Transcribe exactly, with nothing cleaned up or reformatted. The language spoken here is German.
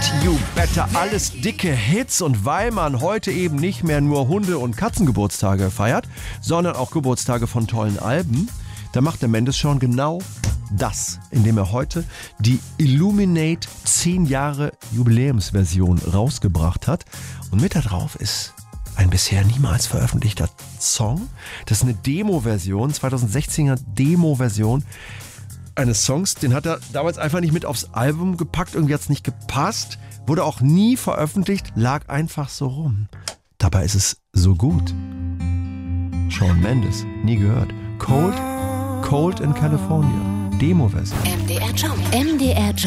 You Better, alles dicke Hits. Und weil man heute eben nicht mehr nur Hunde- und Katzengeburtstage feiert, sondern auch Geburtstage von tollen Alben, da macht der Mendes schon genau das, indem er heute die Illuminate zehn Jahre Jubiläumsversion rausgebracht hat. Und mit da drauf ist ein bisher niemals veröffentlichter Song. Das ist eine Demo-Version, zweitausendsechzehner Demo-Version eines Songs. Den hat er damals einfach nicht mit aufs Album gepackt. Irgendwie hat es nicht gepasst. Wurde auch nie veröffentlicht. Lag einfach so rum. Dabei ist es so gut. Shawn Mendes. Nie gehört. Cold, Cold in California. Demo-Version. M D R Jump. M D R Jump.